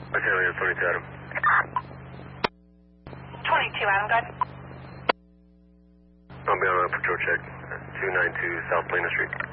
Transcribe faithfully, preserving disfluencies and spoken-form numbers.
Okay, we have twenty-two Adam. twenty-two Adam, go ahead. I'll be on a patrol check. two ninety-two South Plano Street.